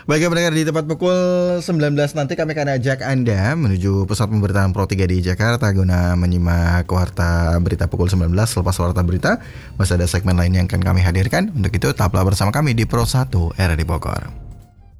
Baik pendengar, di tepat pukul 19 nanti kami akan ajak Anda menuju pusat pemberitaan Pro 3 di Jakarta guna menyimak warta berita pukul 19. Selepas warta berita masih ada segmen lain yang akan kami hadirkan. Untuk itu tetaplah bersama kami di Pro 1 era di Bogor.